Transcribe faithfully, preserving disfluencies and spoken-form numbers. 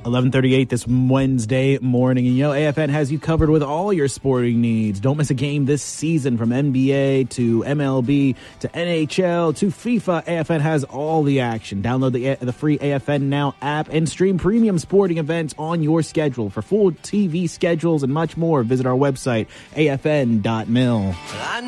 eleven thirty-eight this Wednesday morning. And, you know, A F N has you covered with all your sporting needs. Don't miss a game this season from N B A to M L B to N H L to FIFA. A F N has all the action. Download the, the free A F N Now app and stream premium sporting events on your schedule. For full T V schedules and much more, visit our website, A F N dot mil.